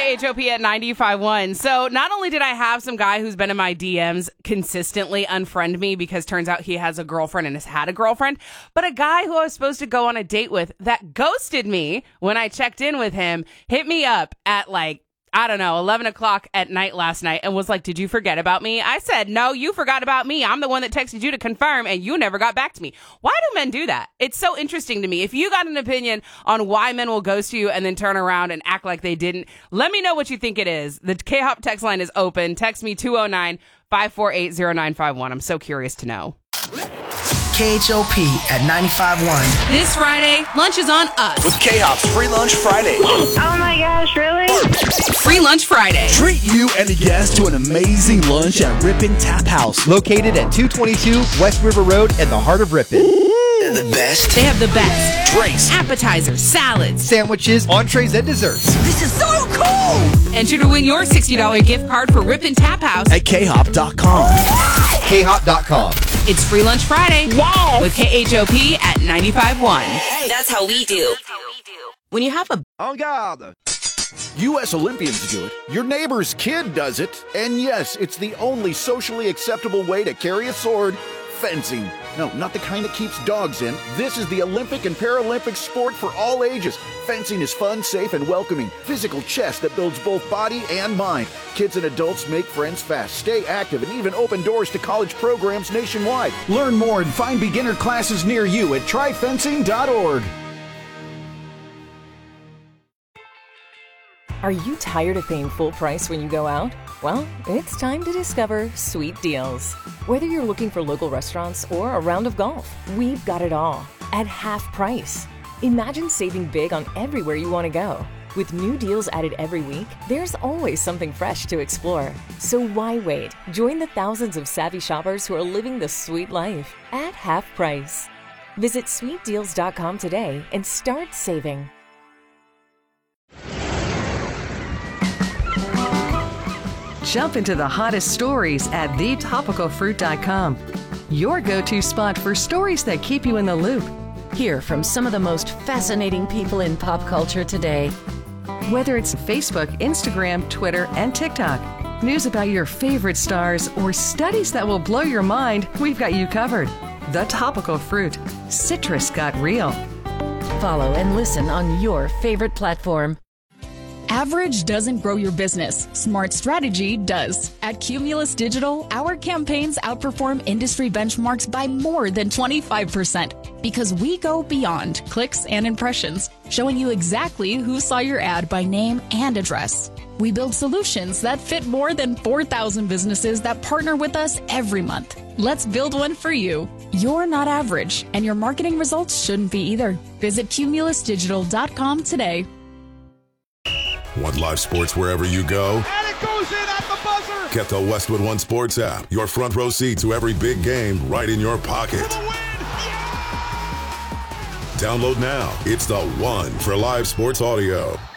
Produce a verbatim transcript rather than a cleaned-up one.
K H O P at ninety-five point one. So not only did I have some guy who's been in my D Ms consistently unfriend me because turns out he has a girlfriend and has had a girlfriend, but a guy who I was supposed to go on a date with that ghosted me when I checked in with him, hit me up at like, I don't know, eleven o'clock at night last night and was like, did you forget about me? I said, no, you forgot about me. I'm the one that texted you to confirm and you never got back to me. Why do men do that? It's so interesting to me. If you got an opinion on why men will ghost you and then turn around and act like they didn't, let me know what you think it is. The K-Hop text line is open. Text me two oh nine, five four eight, oh nine five one. I'm so curious to know. K H O P at ninety-five point one. This Friday, lunch is on us. With K-Hop's Free Lunch Friday. Oh my gosh, really? Free Lunch Friday. Treat you and a guest to an amazing lunch at Ripon Tap House. Located at two twenty-two West River Road in the heart of Ripon. The best. They have the best drinks, appetizers, salads, sandwiches, entrees, and desserts. This is so cool! Enter to win your sixty dollars gift card for Ripon Tap House at K hop dot com. K hop dot com. It's Free Lunch Friday Yes. with K H O P at ninety-five point one. Hey, that's how we do. When you have a En garde! U S Olympians do it, your neighbor's kid does it, and yes, it's the only socially acceptable way to carry a sword, fencing. No, not the kind that keeps dogs in. This is the Olympic and Paralympic sport for all ages. Fencing is fun, safe, and welcoming. Physical chess that builds both body and mind. Kids and adults make friends fast, stay active, and even open doors to college programs nationwide. Learn more and find beginner classes near you at try fencing dot org. Are you tired of paying full price when you go out? Well, it's time to discover Sweet Deals. Whether you're looking for local restaurants or a round of golf, we've got it all at half price. Imagine saving big on everywhere you want to go. With new deals added every week, there's always something fresh to explore. So why wait? Join the thousands of savvy shoppers who are living the sweet life at half price. Visit sweet deals dot com today and start saving. Jump into the hottest stories at the topical fruit dot com. Your go-to spot for stories that keep you in the loop. Hear from some of the most fascinating people in pop culture today. Whether it's Facebook, Instagram, Twitter, and TikTok, news about your favorite stars, or studies that will blow your mind, we've got you covered. The Topical Fruit. Citrus got real. Follow and listen on your favorite platform. Average doesn't grow your business. Smart strategy does. At Cumulus Digital, our campaigns outperform industry benchmarks by more than twenty-five percent because we go beyond clicks and impressions, showing you exactly who saw your ad by name and address. We build solutions that fit more than four thousand businesses that partner with us every month. Let's build one for you. You're not average, and your marketing results shouldn't be either. Visit cumulus digital dot com today. Want live sports wherever you go? And it goes in at the buzzer! Get the Westwood One Sports app. Your front row seat to every big game right in your pocket. Yeah! Download now. It's the one for live sports audio.